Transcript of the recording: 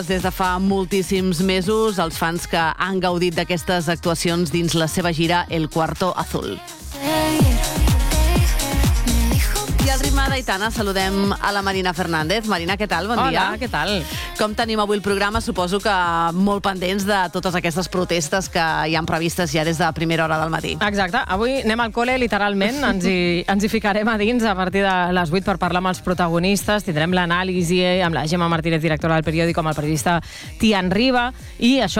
Des de fa moltíssims mesos, els fans que han gaudit d'aquestes actuacions dins la seva gira El Cuarto Azul. I al ritme d'Aitana saludem a la Marina Fernández. Marina, què tal? Bon dia. Hola, què tal? Com tenim avui el programa? Suposo que molt pendents de totes aquestes protestes que hi han previstes ja des de primera hora del matí. Exacte. Avui anem al col·le, literalment. Ens hi ficarem a dins a partir de les 8 per parlar amb els protagonistes. Tindrem l'anàlisi amb la Gemma Martínez, directora del periòdic, amb el periodista Tian Riba. I això,